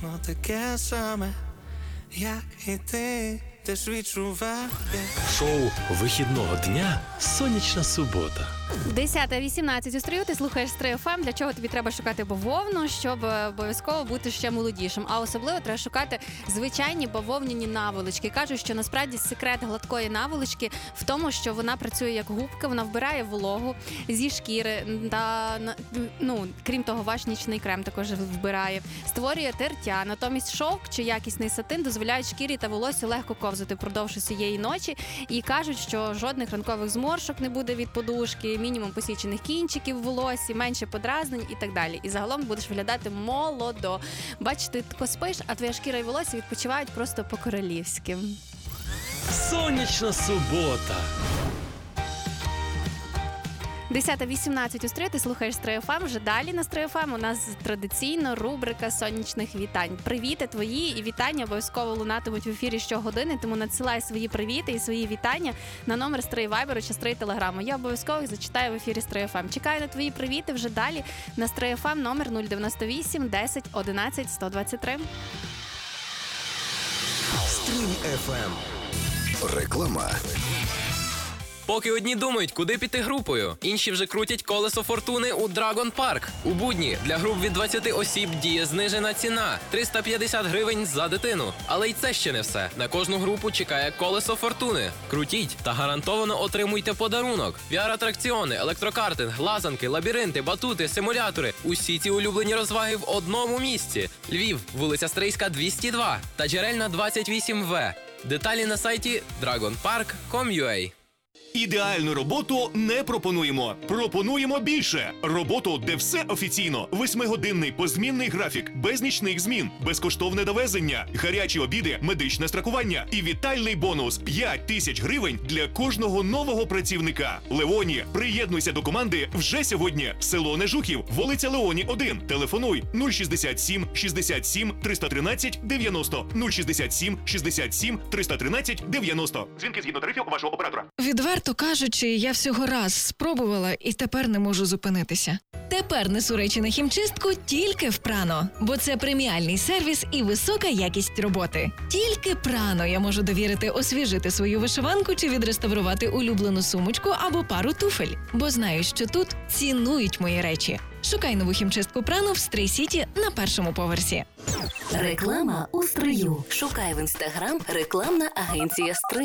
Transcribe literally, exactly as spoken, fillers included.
Ну таке саме, як і ти, теж відчуває. Шоу вихідного дня «Сонячна субота». десята вісімнадцять у стрію, ти слухаєш Стрий еф ем. Для чого тобі треба шукати бавовну, щоб обов'язково бути ще молодішим. А особливо треба шукати звичайні бавовняні наволочки. Кажуть, що насправді секрет гладкої наволочки в тому, що вона працює як губка, вона вбирає вологу зі шкіри, та, ну, крім того, ваш нічний крем також вбирає, створює тертя. Натомість шовк чи якісний сатин дозволяють шкірі та волосю легко ковзати впродовж усієї ночі. І кажуть, що жодних ранкових зморшок не буде від подушки, мінімум посічених кінчиків в волосі, менше подразнень і так далі. І загалом будеш виглядати молодо. Бачиш, ти тако спиш, а твоя шкіра і волосся відпочивають просто по-королівськи. «Сонячна субота». десята вісімнадцять у стрію, ти слухаєш Стрий еф ем. Вже далі на Стрий еф ем у нас традиційно рубрика сонячних вітань. Привіти твої і вітання обов'язково лунатимуть в ефірі щогодини, тому надсилай свої привіти і свої вітання на номер Стрий Вайберу чи Стрий Телеграму. Я обов'язково їх зачитаю в ефірі Стрий еф ем. Чекаю на твої привіти вже далі на Стрий еф ем номер нуль дев'яносто вісім десять одинадцять сто двадцять три. Стрий еф ем. Реклама. Поки одні думають, куди піти групою, інші вже крутять колесо фортуни у Dragon Park. У будні для груп від двадцяти осіб діє знижена ціна – триста п'ятдесят гривень за дитину. Але й це ще не все. На кожну групу чекає колесо фортуни. Крутіть та гарантовано отримуйте подарунок. ві ар-атракціони, електрокартинг, лазанки, лабіринти, батути, симулятори – усі ці улюблені розваги в одному місці. Львів, вулиця Стрийська, двісті два та Джерельна, двадцять вісім ве. Деталі на сайті dragon park крапка ком крапка ю а. Ідеальну роботу не пропонуємо. Пропонуємо більше. Роботу, де все офіційно. Восьмигодинний позмінний графік, без нічних змін, безкоштовне довезення, гарячі обіди, медичне страхування і вітальний бонус – п'ять тисяч гривень для кожного нового працівника. Леоні, приєднуйся до команди вже сьогодні. Село Нежухів, вулиця Леоні, один. Телефонуй нуль шістдесят сім шістдесят сім триста тринадцять дев'яносто нуль шістдесят сім шістдесят сім триста тринадцять дев'яносто. Дзвінки згідно тарифів вашого оператора. Відверто кажучи, я всього раз спробувала і тепер не можу зупинитися. Тепер несу речі на хімчистку тільки в Прано, бо це преміальний сервіс і висока якість роботи. Тільки Прано я можу довірити освіжити свою вишиванку чи відреставрувати улюблену сумочку або пару туфель, бо знаю, що тут цінують мої речі. Шукай нову хімчистку Прано в Стрий Сіті на першому поверсі. Реклама у Стрию. Шукай в інстаграм рекламна агенція Стрий.